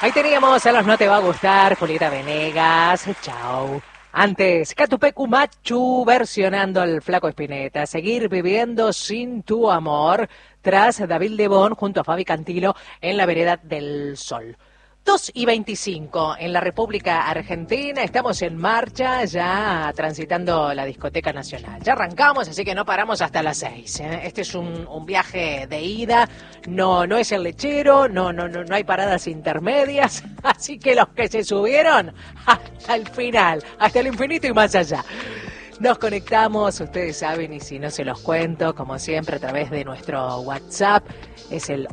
Ahí teníamos a los No Te Va a Gustar, Julieta Venegas, chao. Antes, Catupecu Machu versionando al Flaco Spinetta, Seguir viviendo sin tu amor, tras David Lebón junto a Fabi Cantilo en la vereda del Sol. 2:25 en la República Argentina, estamos en marcha, ya transitando la discoteca nacional. Ya arrancamos, así que no paramos hasta las 6. Este es un viaje de ida, no es el lechero, no hay paradas intermedias, así que los que se subieron hasta el final, hasta el infinito y más allá. Nos conectamos, ustedes saben, y si no se los cuento, como siempre, a través de nuestro WhatsApp, es el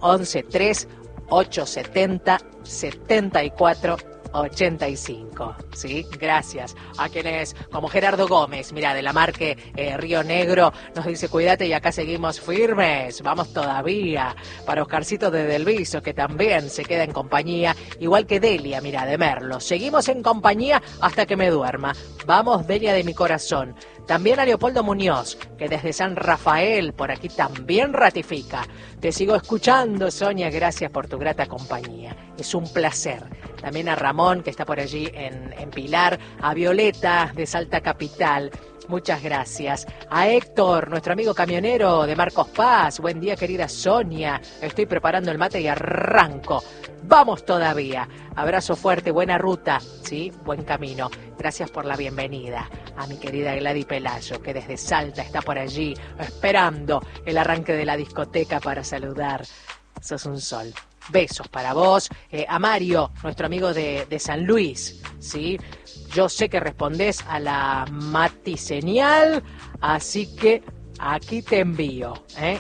1138707485. ¿Sí? Gracias a quienes, como Gerardo Gómez, mira, de la marque Río Negro, nos dice, cuídate y acá seguimos firmes, vamos todavía. Para Oscarcito de Delviso, que también se queda en compañía, igual que Delia, mira, de Merlo. Seguimos en compañía hasta que me duerma. Vamos, Delia de mi corazón. También a Leopoldo Muñoz, que desde San Rafael por aquí también ratifica. Te sigo escuchando, Sonia, gracias por tu grata compañía. Es un placer. También a Ramón, que está por allí en Pilar, a Violeta de Salta Capital. Muchas gracias. A Héctor, nuestro amigo camionero de Marcos Paz. Buen día, querida Sonia. Estoy preparando el mate y arranco. Vamos todavía. Abrazo fuerte, buena ruta, ¿sí? Buen camino. Gracias por la bienvenida a mi querida Gladys Pelayo, que desde Salta está por allí esperando el arranque de la discoteca para saludar. Sos un sol. Besos para vos. A Mario, nuestro amigo de San Luis, ¿sí? Yo sé que respondés a la Mati señal, así que aquí te envío,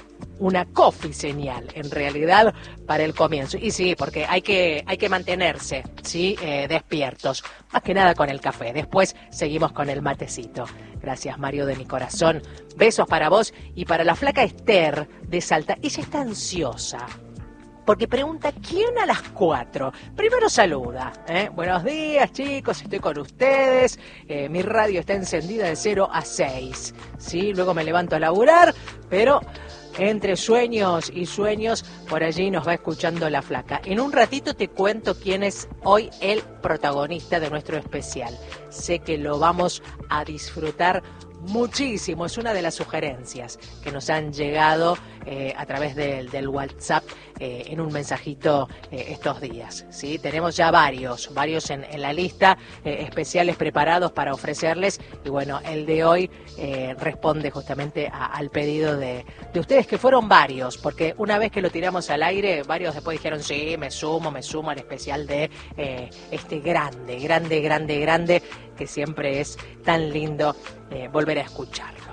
una coffee señal, en realidad, para el comienzo. Y sí, porque hay que mantenerse, ¿sí? Despiertos, más que nada con el café. Después seguimos con el matecito. Gracias, Mario, de mi corazón. Besos para vos y para la flaca Esther de Salta. Ella está ansiosa, porque pregunta, ¿quién a las 4? Primero saluda, Buenos días, chicos, estoy con ustedes. Mi radio está encendida de 0 a 6, ¿sí? Luego me levanto a laburar, pero entre sueños y sueños, por allí nos va escuchando la flaca. En un ratito te cuento quién es hoy el protagonista de nuestro especial. Sé que lo vamos a disfrutar muchísimo. Es una de las sugerencias que nos han llegado a través del WhatsApp en un mensajito estos días, ¿sí? Tenemos ya varios en la lista, especiales preparados para ofrecerles, y bueno, el de hoy responde justamente al pedido de ustedes, que fueron varios, porque una vez que lo tiramos al aire, varios después dijeron, sí, me sumo al especial de este grande, que siempre es tan lindo volver a escucharlo.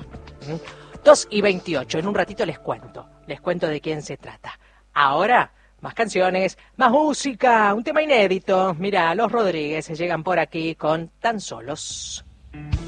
2:28, en un ratito les cuento de quién se trata. Ahora, más canciones, más música, un tema inédito. Mira, los Rodríguez llegan por aquí con Tan Solos.